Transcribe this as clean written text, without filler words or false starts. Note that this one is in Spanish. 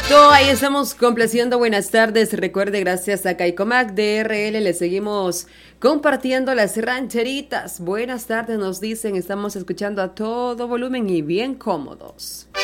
Perfecto, ahí estamos complaciendo. Buenas tardes. Recuerde, gracias a Caicomac DRL le seguimos compartiendo las rancheritas. Buenas tardes, nos dicen. Estamos escuchando a todo volumen y bien cómodos.